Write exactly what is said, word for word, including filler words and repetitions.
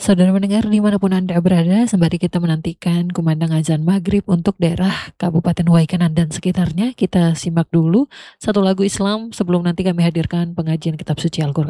Saudara mendengar dimanapun Anda berada, sembari kita menantikan kumandang azan maghrib untuk daerah Kabupaten Waikanan dan sekitarnya, kita simak dulu satu lagu Islam sebelum nanti kami hadirkan pengajian kitab suci Al-Quran.